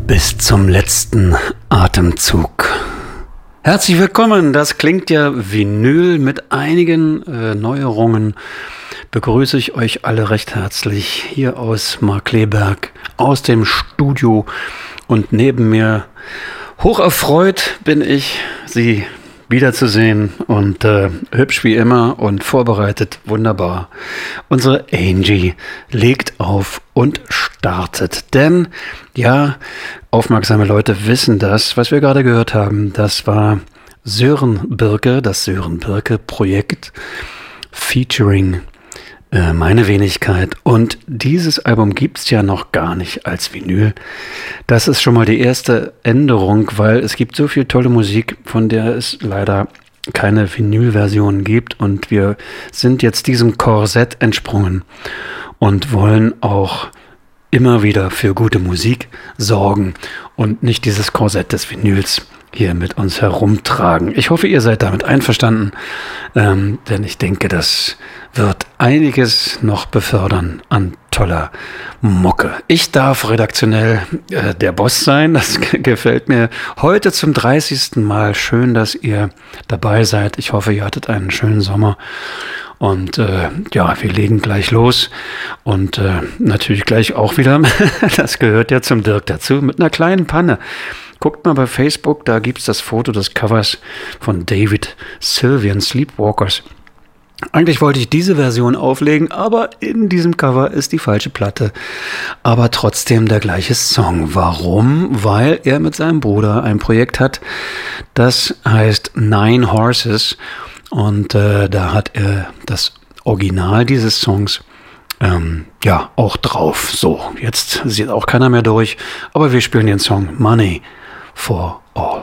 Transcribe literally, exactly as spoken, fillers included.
bis zum letzten Atemzug. Herzlich willkommen, das klingt ja Vinyl mit einigen äh, Neuerungen. Begrüße ich euch alle recht herzlich hier aus Markkleeberg, aus dem Studio, und neben mir hocherfreut bin ich, Sie wiederzusehen, und äh, hübsch wie immer und vorbereitet wunderbar. Unsere Angie legt auf und startet, denn ja, aufmerksame Leute wissen das, was wir gerade gehört haben. Das war Sören Birke, das Sören Birke Projekt featuring äh, Meine Wenigkeit, und dieses Album gibt's ja noch gar nicht als Vinyl. Das ist schon mal die erste Änderung, weil es gibt so viel tolle Musik, von der es leider keine Vinyl-Version gibt, und wir sind jetzt diesem Korsett entsprungen und wollen auch immer wieder für gute Musik sorgen und nicht dieses Korsett des Vinyls hier mit uns herumtragen. Ich hoffe, ihr seid damit einverstanden, ähm, denn ich denke, das wird einiges noch befördern an toller Mucke. Ich darf redaktionell äh, der Boss sein, das g- gefällt mir. Heute zum dreißigsten Mal. Schön, dass ihr dabei seid. Ich hoffe, ihr hattet einen schönen Sommer. Und äh, ja, wir legen gleich los, und äh, natürlich gleich auch wieder, das gehört ja zum Dirk dazu, mit einer kleinen Panne. Guckt mal bei Facebook, da gibt's das Foto des Covers von David Sylvian, Sleepwalkers. Eigentlich wollte ich diese Version auflegen, aber in diesem Cover ist die falsche Platte. Aber trotzdem der gleiche Song. Warum? Weil er mit seinem Bruder ein Projekt hat, das heißt Nine Horses. Und äh, da hat er das Original dieses Songs ähm, ja auch drauf. So, jetzt sieht auch keiner mehr durch, aber wir spielen den Song Money for